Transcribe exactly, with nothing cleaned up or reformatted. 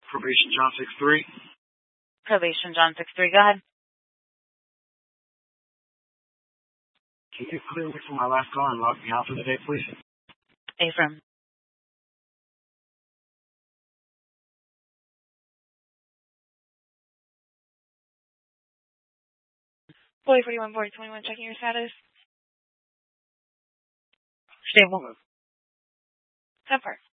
Probation John six three. Probation John six three, go ahead. Can you clear me for my last call and log me out for the day, please? Affirm. Boy forty-one forty twenty-one, checking your status. Stable. That part.